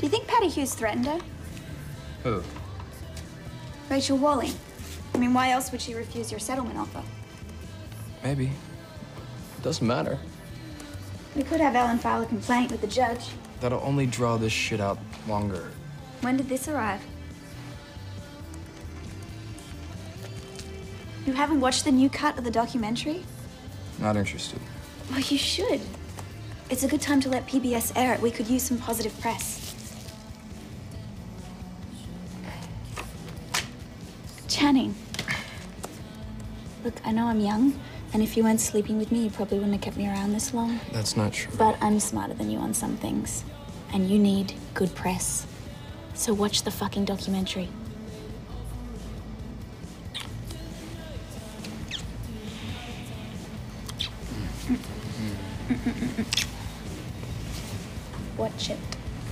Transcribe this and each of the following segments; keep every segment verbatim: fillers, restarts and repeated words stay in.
Do you think Patty Hughes threatened her? Who? Rachel Walling. I mean, why else would she refuse your settlement offer? Maybe. It doesn't matter. We could have Ellen file a complaint with the judge. That'll only draw this shit out longer. When did this arrive? You haven't watched the new cut of the documentary? Not interested. Well, you should. It's a good time to let P B S air it. We could use some positive press. Channing. Look, I know I'm young, and if you weren't sleeping with me, you probably wouldn't have kept me around this long. That's not true. But I'm smarter than you on some things. And you need good press. So watch the fucking documentary. Watch it.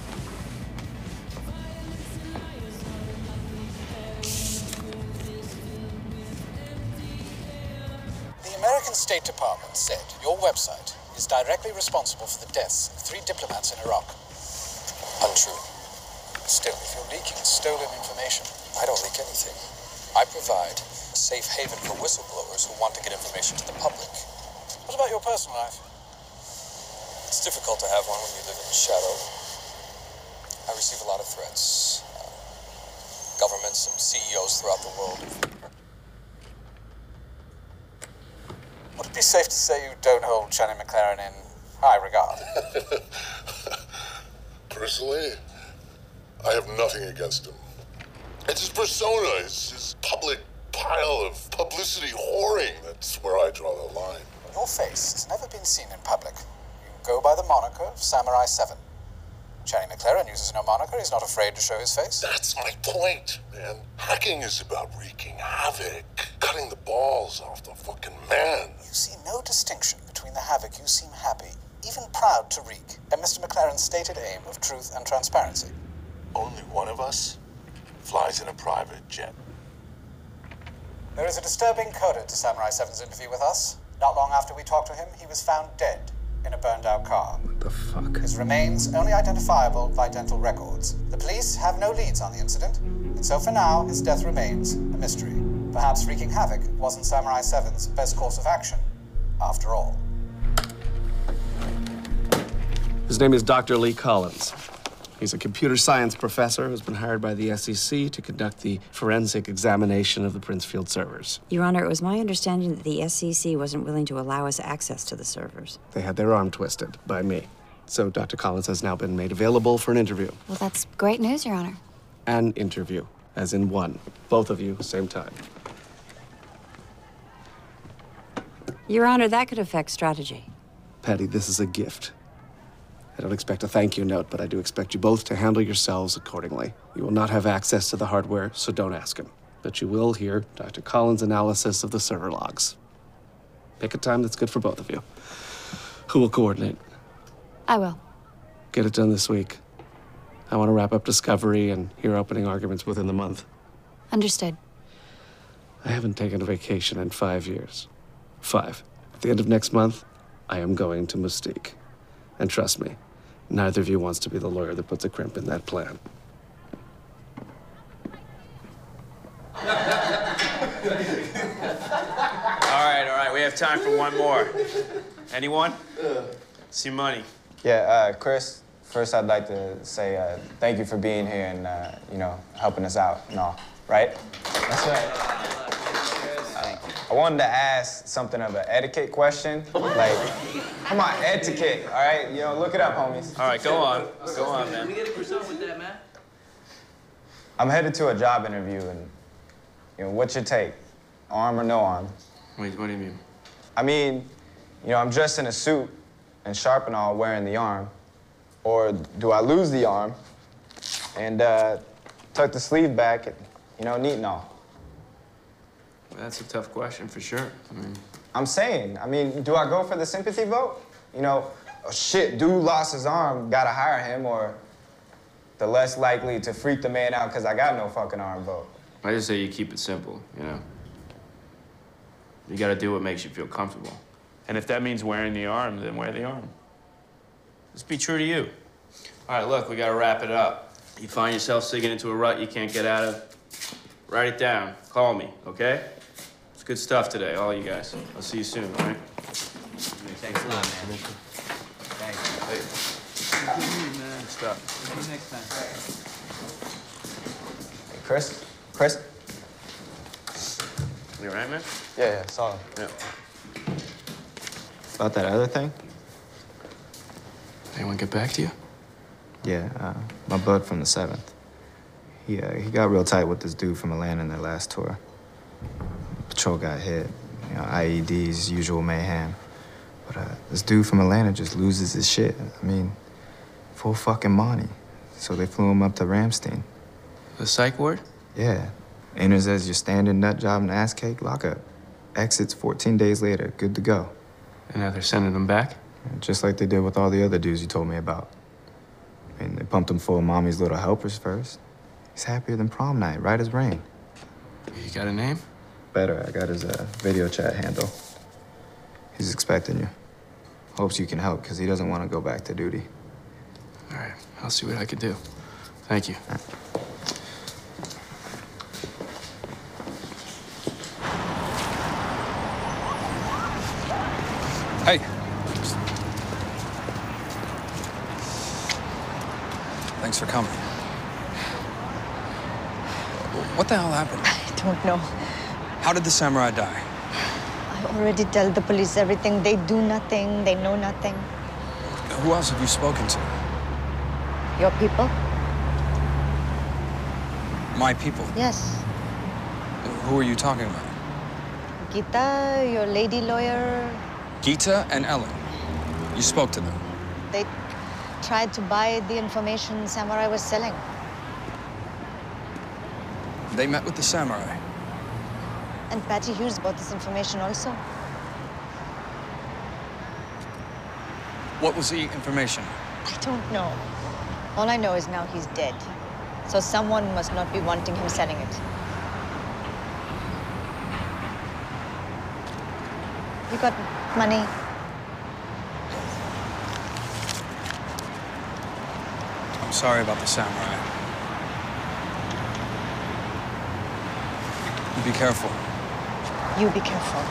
The American State Department said your website is directly responsible for the deaths of three diplomats in Iraq. Untrue. Still, if you're leaking stolen information, I don't leak anything. I provide a safe haven for whistleblowers who want to get information to the public. What about your personal life? It's difficult to have one when you live in the shadow. I receive a lot of threats. Uh, governments and C E Os throughout the world. Would it be safe to say you don't hold Channing McLaren in high regard? Personally, I have nothing against him. It's his persona, it's his public pile of publicity whoring. That's where I draw the line. Your face has never been seen in public. You go by the moniker of Samurai seven. Channing McLaren uses no moniker. He's not afraid to show his face. That's my point, man. Hacking is about wreaking havoc, cutting the balls off the fucking man. You see no distinction between the havoc you seem happy, even proud to wreak, and Mister McLaren's stated aim of truth and transparency. Only one of us flies in a private jet. There is a disturbing coda to Samurai seven's interview with us. Not long after we talked to him, he was found dead in a burned-out car. What the fuck? His remains only identifiable by dental records. The police have no leads on the incident, and so for now, his death remains a mystery. Perhaps wreaking havoc wasn't Samurai seven's best course of action, after all. His name is Doctor Lee Collins. He's a computer science professor who's been hired by the S E C to conduct the forensic examination of the Princefield servers. Your Honor, it was my understanding that the S E C wasn't willing to allow us access to the servers. They had their arm twisted by me. So Doctor Collins has now been made available for an interview. Well, that's great news, Your Honor. An interview, as in one. Both of you, same time. Your Honor, that could affect strategy. Patty, this is a gift. I don't expect a thank you note, but I do expect you both to handle yourselves accordingly. You will not have access to the hardware, so don't ask him. But you will hear Doctor Collins' analysis of the server logs. Pick a time that's good for both of you. Who will coordinate? I will. Get it done this week. I want to wrap up Discovery and hear opening arguments within the month. Understood. I haven't taken a vacation in five years. Five. At the end of next month, I am going to Mystique. And trust me, neither of you wants to be the lawyer that puts a crimp in that plan. All right, all right, we have time for one more. Anyone? It's your money. Yeah, uh, Chris, first I'd like to say uh, thank you for being here and, uh, you know, helping us out and all, right? That's right. I wanted to ask something of an etiquette question. Like, come on, etiquette, all right? You know, look it up, homies. All right, go on. Go on, man. We get a croissant with that, man. I'm headed to a job interview, and, you know, what's your take? Arm or no arm? Wait, what do you mean? I mean, you know, I'm dressed in a suit and sharp and all, wearing the arm. Or do I lose the arm and uh, tuck the sleeve back, and, you know, neat and all? Well, that's a tough question for sure. I mean, I'm saying, I mean, do I go for the sympathy vote? You know, oh, shit, dude lost his arm, gotta hire him, or the less likely to freak the man out because I got no fucking arm vote? I just say you keep it simple, you know? You gotta do what makes you feel comfortable. And if that means wearing the arm, then wear the arm. Just be true to you. All right, look, we gotta wrap it up. You find yourself sinking into a rut you can't get out of, write it down. Call me, okay? It's good stuff today, all you guys. I'll see you soon, all right? Thanks a lot, man. Thanks. Hey. Good stuff. See you next time. Hey, Chris? Chris? You all right, man? Yeah, yeah, saw him. Yeah. About that other thing? Anyone get back to you? Yeah, uh, my bud from the seventh. He, uh, he got real tight with this dude from Atlanta in their last tour. Patrol got hit, you know, I E Ds, usual mayhem. But uh, this dude from Atlanta just loses his shit. I mean, full fucking money. So they flew him up to Ramstein. The psych ward? Yeah. Enters as your standard nut job and ass cake lockup. Exits fourteen days later, good to go. And now they're sending him back? Just like they did with all the other dudes you told me about. I mean, they pumped him full of mommy's little helpers first. He's happier than prom night, right as rain. You got a name? Better, I got his uh, video chat handle. He's expecting you. Hopes you can help, because he doesn't want to go back to duty. All right, I'll see what I can do. Thank you. Right. Hey. Thanks for coming. What the hell happened? I don't know. How did the samurai die? I already tell the police everything. They do nothing. They know nothing. Who else have you spoken to? Your people? My people? Yes. Who are you talking about? Gita, your lady lawyer. Gita and Ellen. You spoke to them? They tried to buy the information Samurai was selling. They met with the samurai. And Patty Hughes bought this information also. What was the information? I don't know. All I know is now he's dead. So someone must not be wanting him selling it. You got money? I'm sorry about the samurai. You be careful. You be careful.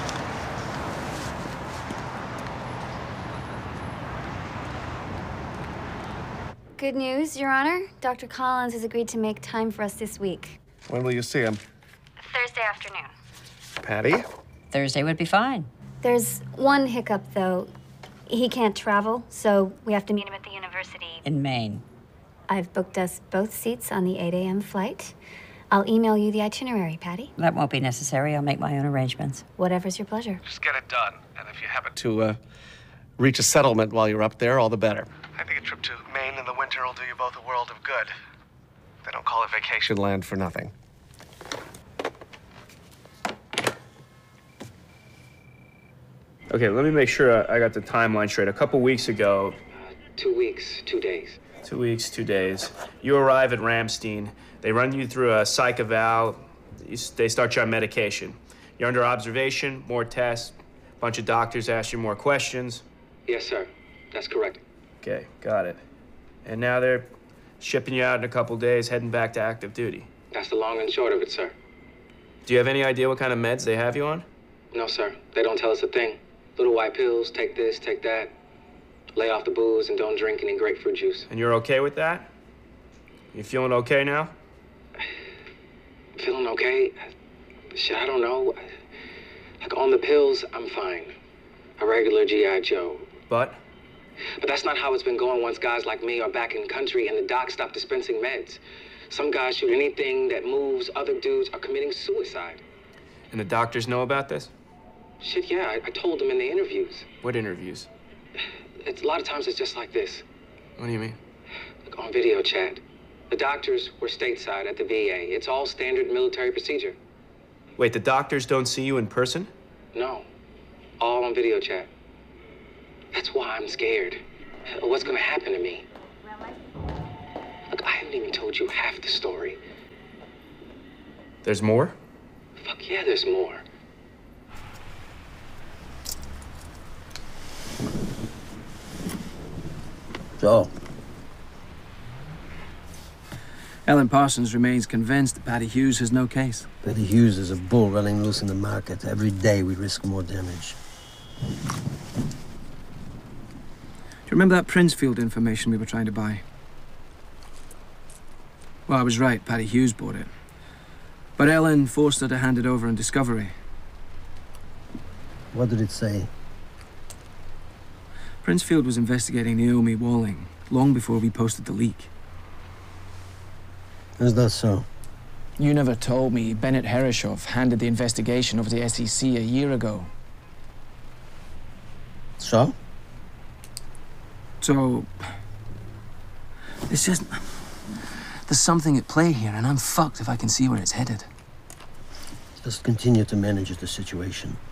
Good news, Your Honor. Doctor Collins has agreed to make time for us this week. When will you see him? Thursday afternoon. Patty? Thursday would be fine. There's one hiccup, though. He can't travel, so we have to meet him at the university. In Maine. I've booked us both seats on the eight A M flight. I'll email you the itinerary, Patty. That won't be necessary. I'll make my own arrangements. Whatever's your pleasure. Just get it done. And if you happen to uh, reach a settlement while you're up there, all the better. I think a trip to Maine in the winter will do you both a world of good. They don't call it vacation land for nothing. Okay, let me make sure I got the timeline straight. A couple weeks ago... Uh, two weeks, two days. Two weeks, two days. You arrive at Ramstein. They run you through a psych eval. You, they start you on medication. You're under observation, more tests. A bunch of doctors ask you more questions. Yes, sir. That's correct. Okay, got it. And now they're shipping you out in a couple days, heading back to active duty. That's the long and short of it, sir. Do you have any idea what kind of meds they have you on? No, sir. They don't tell us a thing. Little white pills, take this, take that. Lay off the booze and don't drink any grapefruit juice. And you're okay with that? You feeling okay now? Feeling okay? Shit, I don't know. Like, on the pills, I'm fine. A regular G I Joe. But? But that's not how it's been going once guys like me are back in the country and the docs stop dispensing meds. Some guys shoot anything that moves. Other dudes are committing suicide. And the doctors know about this? Shit, yeah. I, I told them in the interviews. What interviews? It's, a lot of times it's just like this. What do you mean? Like on video chat. The doctors were stateside at the V A. It's all standard military procedure. Wait, the doctors don't see you in person? No. All on video chat. That's why I'm scared. What's gonna happen to me? Look, I haven't even told you half the story. There's more? Fuck yeah, there's more. Joe, Ellen Parsons remains convinced that Patty Hughes has no case. Patty Hughes is a bull running loose in the market. Every day we risk more damage. Do you remember that Princefield information we were trying to buy? Well, I was right. Patty Hughes bought it. But Ellen forced her to hand it over on discovery. What did it say? Princefield was investigating Naomi Walling long before we posted the leak. Is that so? You never told me Bennett Herreshoff handed the investigation over to the S E C a year ago. So? So... It's just... There's something at play here, and I'm fucked if I can see where it's headed. Just continue to manage the situation.